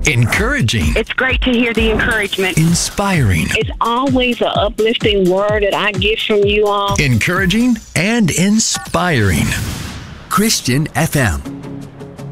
Encouraging. It's great to hear the encouragement. Inspiring. It's always an uplifting word that I get from you all. Encouraging and inspiring. Christian FM.